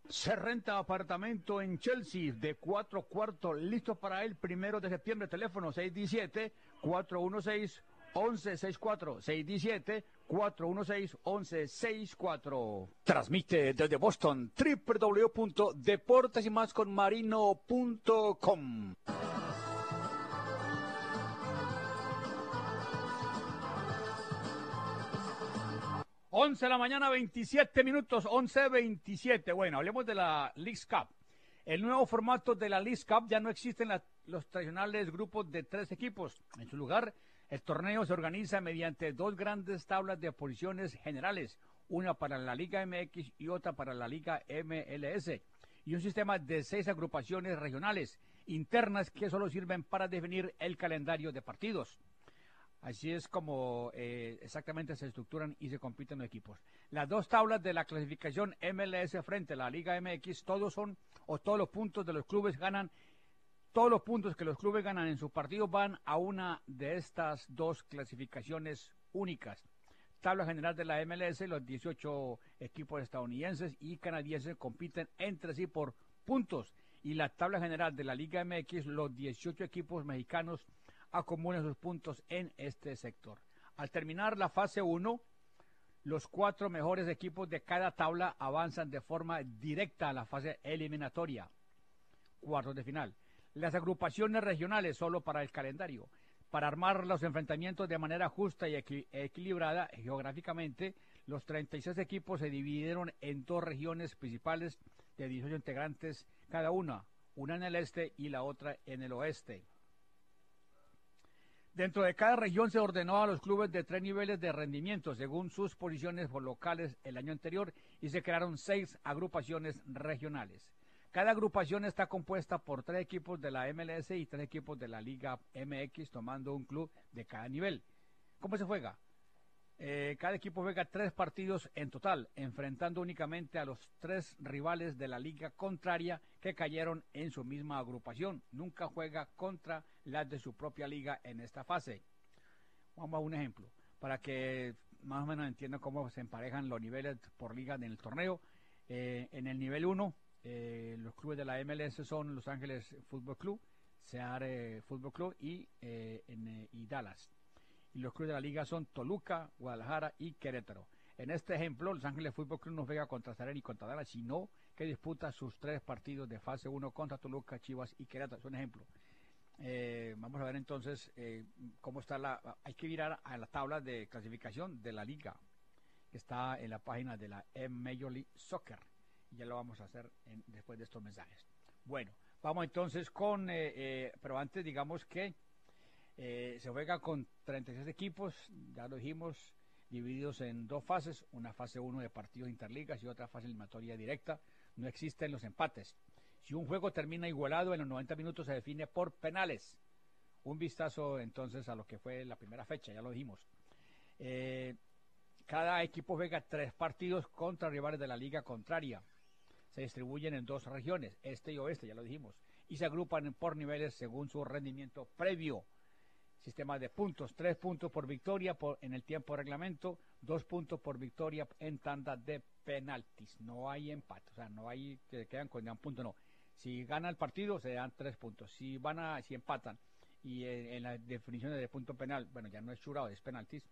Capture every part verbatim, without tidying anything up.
Se renta apartamento en Chelsea de cuatro cuartos, listo para el primero de septiembre. Teléfono seis uno siete, cuatro uno seis, once sesenta y cuatro. seis uno siete, cuatro uno seis, once sesenta y cuatro. Transmite desde Boston, doble u doble u doble u punto deportes y más con marino punto com. once de la mañana, veintisiete minutos, once veintisiete. Bueno, hablemos de la Leagues Cup. El nuevo formato de la Leagues Cup ya no existen la, los tradicionales grupos de tres equipos. En su lugar, el torneo se organiza mediante dos grandes tablas de posiciones generales, una para la Liga M X y otra para la Liga M L S, y un sistema de seis agrupaciones regionales internas que solo sirven para definir el calendario de partidos. Así es como eh, exactamente se estructuran y se compiten los equipos. Las dos tablas de la clasificación M L S frente a la Liga M X, todos son, o todos los puntos de los clubes ganan, todos los puntos que los clubes ganan en sus partidos van a una de estas dos clasificaciones únicas. Tabla general de la M L S, los dieciocho equipos estadounidenses y canadienses compiten entre sí por puntos. Y la tabla general de la Liga M X, los dieciocho equipos mexicanos acumulan sus puntos en este sector. Al terminar la fase uno, los cuatro mejores equipos de cada tabla avanzan de forma directa a la fase eliminatoria, cuartos de final. Las agrupaciones regionales solo para el calendario. Para armar los enfrentamientos de manera justa y equi equilibrada geográficamente, los treinta y seis equipos se dividieron en dos regiones principales de dieciocho integrantes cada una, una en el este y la otra en el oeste. Dentro de cada región se ordenó a los clubes de tres niveles de rendimiento según sus posiciones locales el año anterior y se crearon seis agrupaciones regionales. Cada agrupación está compuesta por tres equipos de la M L S y tres equipos de la Liga M X, tomando un club de cada nivel. ¿Cómo se juega? Eh, cada equipo juega tres partidos en total, enfrentando únicamente a los tres rivales de la liga contraria que cayeron en su misma agrupación. Nunca juega contra las de su propia liga en esta fase. Vamos a un ejemplo, para que más o menos entiendan cómo se emparejan los niveles por liga en el torneo. Eh, en el nivel uno, eh, los clubes de la M L S son Los Ángeles Fútbol Club, Seattle Fútbol Club y, eh, en, eh, y Dallas. Y los clubes de la liga son Toluca, Guadalajara y Querétaro. En este ejemplo, Los Ángeles Fútbol Club no juega contra Seattle y contra Dallas, sino que disputa sus tres partidos de fase uno contra Toluca, Chivas y Querétaro. Es un ejemplo. Eh, vamos a ver entonces eh, cómo está la... Hay que mirar a la tabla de clasificación de la liga, que está en la página de la Major League Soccer. Y ya lo vamos a hacer en, después de estos mensajes. Bueno, vamos entonces con... Eh, eh, pero antes digamos que Eh, se juega con treinta y seis equipos, ya lo dijimos, divididos en dos fases, una fase uno de partidos interligas y otra fase eliminatoria directa. No existen los empates. Si un juego termina igualado en los noventa minutos se define por penales. Un vistazo entonces a lo que fue la primera fecha, ya lo dijimos. Eh, cada equipo juega tres partidos contra rivales de la liga contraria. Se distribuyen en dos regiones, este y oeste, ya lo dijimos, y se agrupan por niveles según su rendimiento previo. Sistema de puntos, tres puntos por victoria por, en el tiempo de reglamento, dos puntos por victoria en tanda de penaltis. No hay empate, o sea, no hay que quedan con un punto, no. Si gana el partido, se dan tres puntos. Si van a, si empatan, y en, en las definiciones de punto penal, bueno, ya no es churado, es penaltis,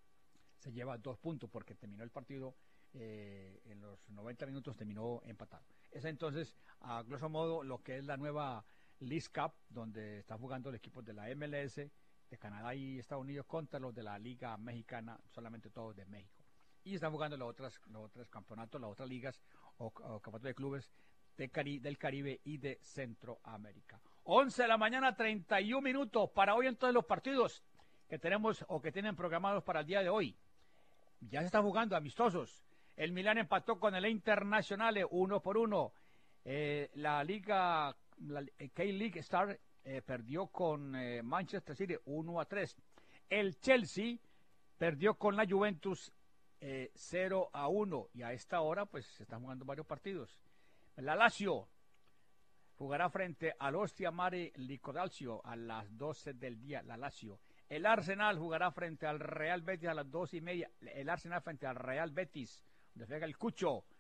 se lleva dos puntos porque terminó el partido, eh, en los noventa minutos terminó empatado. Es entonces, a grosso modo, lo que es la nueva Leagues Cup, donde está jugando el equipo de la M L S, de Canadá y Estados Unidos contra los de la Liga Mexicana, solamente todos de México. Y están jugando los otros, los otros campeonatos, las otras ligas o, o campeonatos de clubes de Cari del Caribe y de Centroamérica. once de la mañana, treinta y un minutos. Para hoy entonces los partidos que tenemos o que tienen programados para el día de hoy. Ya se están jugando amistosos. El Milán empató con el Internazionale uno por uno. Eh, la Liga, la K-League Star Eh, perdió con eh, Manchester City uno a tres. El Chelsea perdió con la Juventus eh, cero a uno. Y a esta hora, pues, se están jugando varios partidos. La Lazio jugará frente al Ostia Mare Licodalcio a las doce del día. La Lazio. El Arsenal jugará frente al Real Betis a las dos y media. El Arsenal frente al Real Betis, donde juega el Cucho.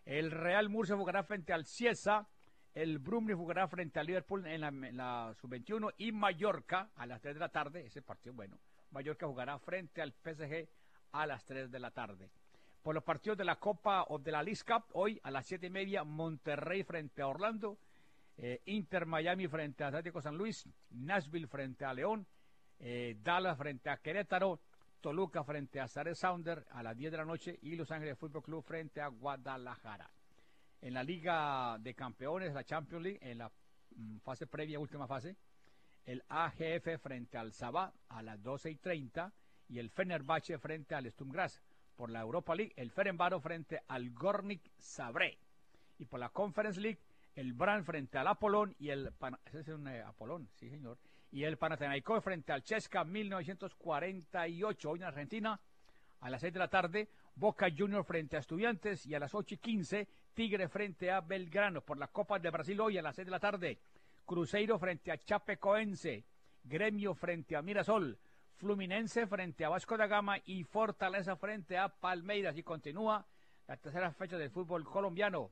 El Real Murcia jugará frente al Cieza. El Brumley jugará frente al Liverpool en la, en la sub veintiuno. Y Mallorca a las tres de la tarde. Ese partido bueno. Mallorca jugará frente al P S G a las tres de la tarde. Por los partidos de la Copa o de la League Cup, hoy a las siete y media, Monterrey frente a Orlando. Eh, Inter Miami frente a Atlético San Luis. Nashville frente a León. Eh, Dallas frente a Querétaro. Toluca frente a Seattle Sounders a las diez de la noche y Los Ángeles Fútbol Club frente a Guadalajara. En la Liga de Campeones, la Champions League, en la mm, fase previa, última fase, el A G F frente al Sabah a las doce y treinta y el Fenerbahce frente al Sturm Graz. Por la Europa League, el Ferencváros frente al Gornik Zabrze. Y por la Conference League, el Brann frente al Apolón y el... Pan... Ese es un eh, Apolón, sí señor. Y el Panathinaikos frente al Chesca mil novecientos cuarenta y ocho, hoy en Argentina, a las seis de la tarde, Boca Juniors frente a Estudiantes y a las ocho y quince, Tigre frente a Belgrano. Por la Copa de Brasil hoy a las seis de la tarde, Cruzeiro frente a Chapecoense, Gremio frente a Mirasol, Fluminense frente a Vasco da Gama y Fortaleza frente a Palmeiras. Y continúa la tercera fecha del fútbol colombiano.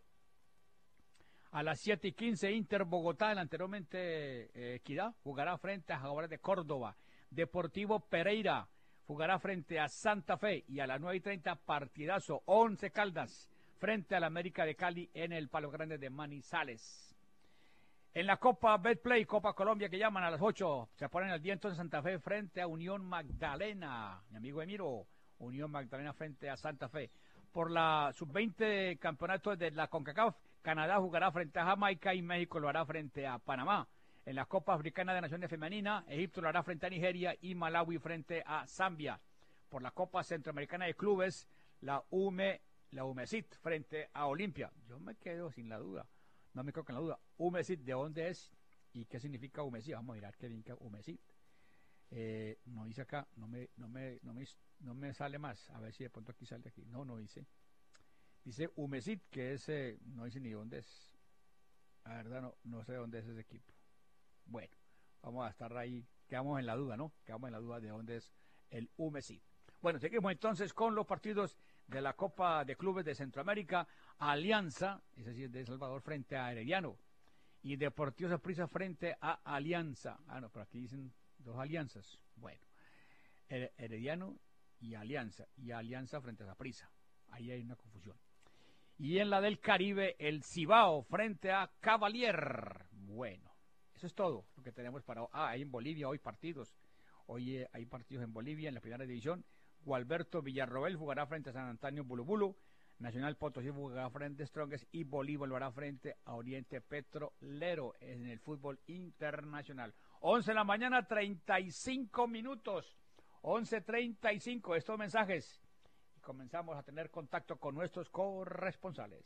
A las siete y quince, Inter Bogotá, el anteriormente eh, Equidad, jugará frente a Jaguares de Córdoba. Deportivo Pereira jugará frente a Santa Fe. Y a las nueve y treinta, partidazo, Once Caldas frente al América de Cali en el Palo Grande de Manizales. En la Copa Betplay, Copa Colombia que llaman a las ocho, se ponen al día entonces Santa Fe frente a Unión Magdalena. Mi amigo Emiro, Unión Magdalena frente a Santa Fe. Por la sub veinte campeonato de la CONCACAF, Canadá jugará frente a Jamaica y México lo hará frente a Panamá. En la Copa Africana de Naciones Femenina, Egipto lo hará frente a Nigeria y Malawi frente a Zambia. Por la Copa Centroamericana de Clubes, la UME, la UMESIT frente a Olimpia. Yo me quedo sin la duda, no me quedo con la duda. UMESIT, ¿de dónde es y qué significa UMESIT? Vamos a mirar qué significa UMESIT. Eh, no dice acá, no me, no, me, no, me, no me sale más. A ver si de pronto aquí sale aquí. No, no dice. Dice UMESIT, que es, eh, no dice ni dónde es. La verdad no, no sé dónde es ese equipo. Bueno, vamos a estar ahí, quedamos en la duda, ¿no? Quedamos en la duda de dónde es el UMESIT. Bueno, seguimos entonces con los partidos de la Copa de Clubes de Centroamérica. Alianza, es decir, de El Salvador frente a Herediano. Y Deportivo Saprissa frente a Alianza. Ah, no, pero aquí dicen dos alianzas. Bueno, Herediano y Alianza. Y Alianza frente a Saprissa. Ahí hay una confusión. Y en la del Caribe, el Cibao frente a Cavalier. Bueno, eso es todo lo que tenemos para... Ah, hay en Bolivia hoy partidos. Hoy eh, hay partidos en Bolivia en la primera división. Gualberto Villarroel jugará frente a San Antonio Bulubulu. Nacional Potosí jugará frente a Strongest y Bolívar lo hará frente a Oriente Petrolero en el fútbol internacional. once de la mañana, treinta y cinco minutos. once treinta y cinco, estos mensajes. Y comenzamos a tener contacto con nuestros corresponsales.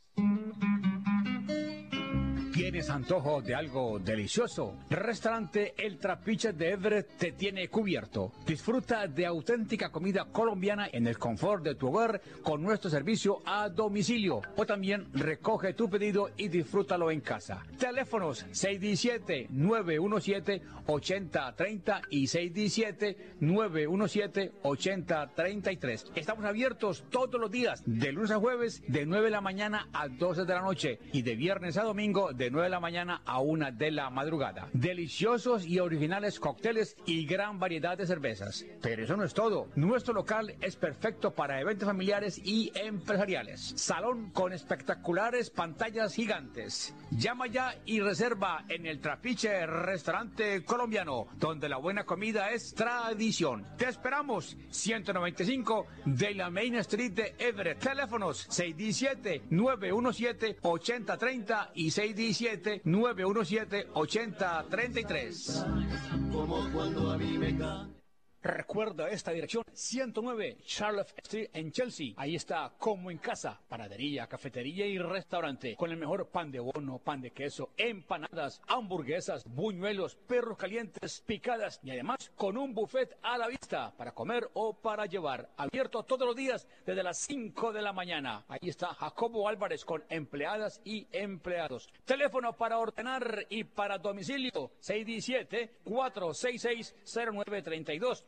¿Tienes antojo de algo delicioso? Restaurante El Trapiche de Everett te tiene cubierto. Disfruta de auténtica comida colombiana en el confort de tu hogar con nuestro servicio a domicilio. O también recoge tu pedido y disfrútalo en casa. Teléfonos seis uno siete, nueve uno siete, ocho cero tres cero y seis uno siete, nueve uno siete, ocho cero tres tres. Estamos abiertos todos los días, de lunes a jueves, de nueve de la mañana a doce de la noche y de viernes a domingo, de nueve de la mañana a una de la madrugada. Deliciosos y originales cócteles y gran variedad de cervezas. Pero eso no es todo. Nuestro local es perfecto para eventos familiares y empresariales. Salón con espectaculares pantallas gigantes. Llama ya y reserva en El Trapiche Restaurante Colombiano, donde la buena comida es tradición. Te esperamos. ciento noventa y cinco de la Main Street de Everett. Teléfonos seis uno siete, nueve uno siete, ocho cero tres cero y seis uno siete, nueve uno siete, ocho cero tres tres. Como cuando a mí me ca... Recuerda esta dirección, ciento nueve Charlotte Street en Chelsea. Ahí está, como en casa, panadería, cafetería y restaurante, con el mejor pan de bono, pan de queso, empanadas, hamburguesas, buñuelos, perros calientes, picadas y además con un buffet a la vista para comer o para llevar. Abierto todos los días desde las cinco de la mañana. Ahí está Jacobo Álvarez con empleadas y empleados. Teléfono para ordenar y para domicilio seis uno siete, cuatro seis seis, cero nueve tres dos.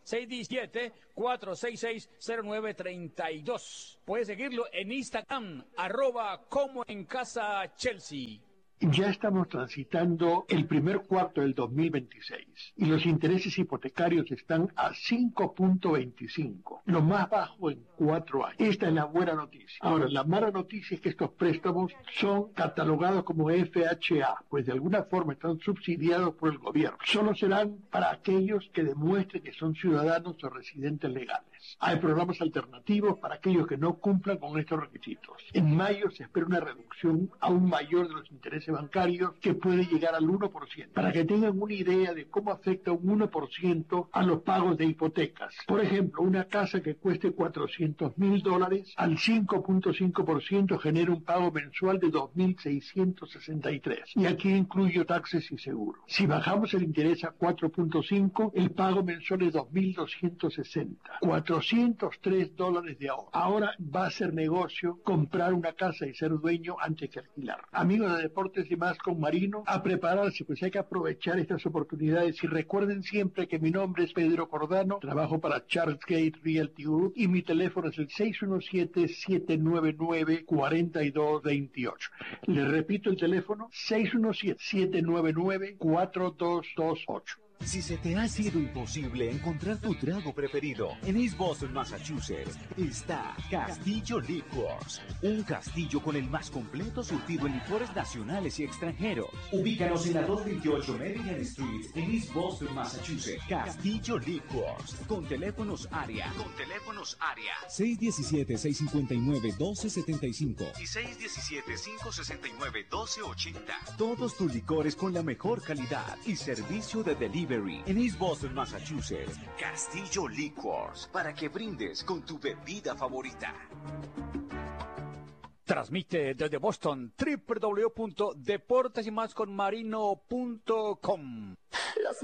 seis uno siete, cuatro seis seis, cero nueve tres dos. Puedes seguirlo en Instagram, arroba como en casa Chelsea. Ya estamos transitando el primer cuarto del dos mil veintiséis y los intereses hipotecarios están a cinco punto veinticinco, lo más bajo en cuatro años. Esta es la buena noticia. Ahora, la mala noticia es que estos préstamos son catalogados como F H A, pues de alguna forma están subsidiados por el gobierno. Solo serán para aquellos que demuestren que son ciudadanos o residentes legales. Hay programas alternativos para aquellos que no cumplan con estos requisitos. En mayo se espera una reducción aún mayor de los intereses bancarios que puede llegar al uno por ciento. Para que tengan una idea de cómo afecta un uno por ciento a los pagos de hipotecas. Por ejemplo, una casa que cueste cuatrocientos mil dólares al cinco punto cinco por ciento genera un pago mensual de dos mil seiscientos sesenta y tres. Y aquí incluyo taxes y seguros. Si bajamos el interés a cuatro punto cinco, el pago mensual es dos mil doscientos sesenta. cuatrocientos tres dólares de ahorro. Ahora va a ser negocio comprar una casa y ser dueño antes que alquilar. Amigos de Deportes y Más con Marino, a prepararse, pues hay que aprovechar estas oportunidades y recuerden siempre que mi nombre es Pedro Cordano, trabajo para Charles Gate Realty Group y mi teléfono es el seis uno siete, siete nueve nueve, cuatro dos dos ocho. Les repito el teléfono, seis uno siete, siete nueve nueve, cuatro dos dos ocho. Si se te ha sido imposible encontrar tu trago preferido, en East Boston, Massachusetts, está Castillo Liquors, un castillo con el más completo surtido en licores nacionales y extranjeros. Ubícanos en la doscientos veintiocho Maryland Street, en East Boston, Massachusetts. Castillo Liquors, con teléfonos área, con teléfonos área seis uno siete, seis cinco nueve, uno dos siete cinco y seis uno siete, cinco seis nueve, uno dos ocho cero. Todos tus licores con la mejor calidad y servicio de delivery. En East Boston, Massachusetts. Castillo Liquors, para que brindes con tu bebida favorita. Transmite desde Boston, doble u doble u doble u punto deportes y más con marino punto com.